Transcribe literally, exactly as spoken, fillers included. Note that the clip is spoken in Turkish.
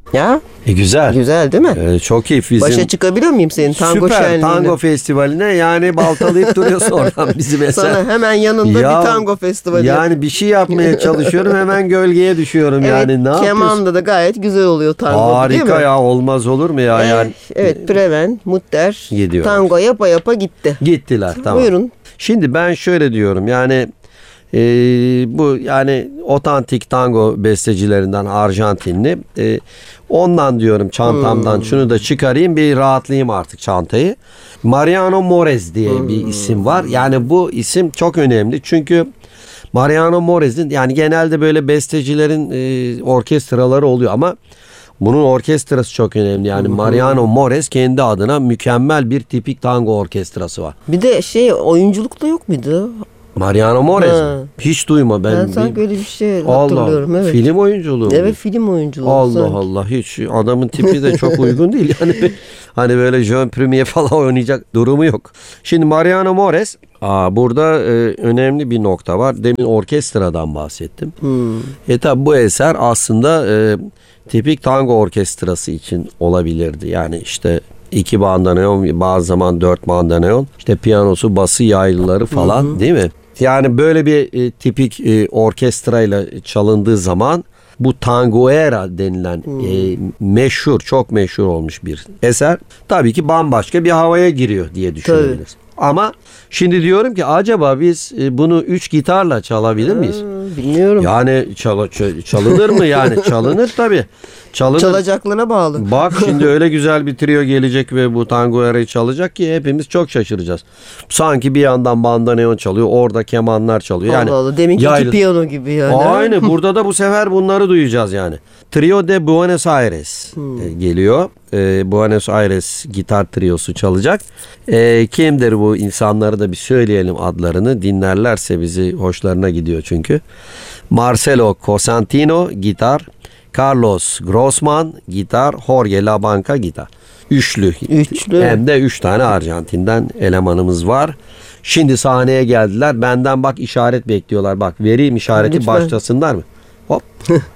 Ya E güzel. güzel değil mi? E, çok iyi. Bizim Başa çıkabiliyor muyum senin tango süper şenliğine? tango festivaline yani baltalayıp duruyorsun oradan bizi mesela. Sana hemen yanında Ya, bir tango festivali. Yani bir şey yapmaya çalışıyorum hemen gölgeye düşüyorum Evet, yani ne yapıyorsun? kemanda da gayet güzel oluyor tango, değil mi? Harika ya, olmaz olur mu ya Eh, yani. evet, Preven, Mutter Gidiyorlar. tango yapa yapa gitti. Gittiler tamam. Buyurun. Şimdi ben şöyle diyorum yani e, bu yani otantik tango bestecilerinden Arjantinli e, ondan diyorum çantamdan Hmm. şunu da çıkarayım bir rahatlayayım artık çantayı. Mariano Morez diye Hmm. bir isim var. Yani bu isim çok önemli çünkü Mariano Morez'in yani genelde böyle bestecilerin e, orkestraları oluyor ama bunun orkestrası çok önemli. Yani Mariano Morez kendi adına mükemmel bir tipik tango orkestrası var. Bir de şey oyunculukta yok muydu? Mariano Morez Ha. mi? Hiç duyma ben. Ben bir- sanki öyle bir şey Allah, hatırlıyorum. Evet. film oyunculuğu mu? Evet, film oyunculuğu. Allah sanki. Allah, hiç adamın tipi de çok uygun değil yani hani böyle Jean Premier falan oynayacak durumu yok. Şimdi Mariano Morez, aa, burada e, önemli bir nokta var. Demin orkestradan bahsettim. Hmm. E tabi bu eser aslında e, tipik tango orkestrası için olabilirdi. Yani işte iki bandoneon, bazı zaman dört bandoneon, işte piyanosu, bası, yaylıları falan, hı hı, değil mi? Yani böyle bir e, tipik e, orkestrayla çalındığı zaman bu tangoera denilen hmm. e, meşhur, çok meşhur olmuş bir eser. Tabii ki bambaşka bir havaya giriyor diye düşünebiliriz. Ama şimdi diyorum ki acaba biz e, bunu üç gitarla çalabilir miyiz? Ha, bilmiyorum. Yani çal, çal- çalınır mı yani? Çalınır tabii. Çalınır. Çalacaklarına bağlı. Bak şimdi öyle güzel bir trio gelecek ve bu tangoera'yı çalacak ki hepimiz çok şaşıracağız. Sanki bir yandan bandoneon çalıyor, orada kemanlar çalıyor. Yani Allah Allah. Deminki yaylı- iki piyano gibi yani. Aynı. Burada da bu sefer bunları duyacağız yani. Trio de Buenos Aires Hmm. e, geliyor. E, Buenos Aires gitar triosu çalacak. E, kimdir bu insanları da bir söyleyelim adlarını. Dinlerlerse bizi hoşlarına gidiyor çünkü. Marcelo Cosentino gitar, Carlos Grossman gitar, Jorge Labanca gitar. Üçlü. Üçlü. Hem de üç tane Arjantin'den elemanımız var. Şimdi sahneye geldiler. Benden bak işaret bekliyorlar. Bak vereyim işareti, Lütfen. başlasınlar mı? Hop.